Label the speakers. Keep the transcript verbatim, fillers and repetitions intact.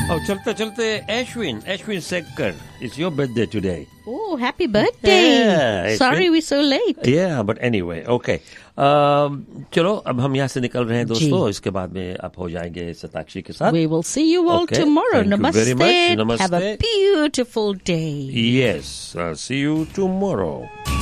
Speaker 1: Oh, चलते चलते Ashwin, Ashwin Sekkar, it's your birthday today.
Speaker 2: Oh, happy birthday.
Speaker 1: Yeah,
Speaker 2: Sorry
Speaker 1: Ashwin.
Speaker 2: we're so late.
Speaker 1: Yeah, but anyway, okay. Um, चलो अब हम यहाँ से निकल रहे हैं दोस्तों. इसके बाद में आप हो जाएंगे सताक्षी के साथ.
Speaker 2: We will see you all
Speaker 1: Okay,
Speaker 2: tomorrow.
Speaker 1: thank you
Speaker 2: Namaste.
Speaker 1: very much. Namaste.
Speaker 2: Have a beautiful day.
Speaker 1: Yes, I'll see you tomorrow.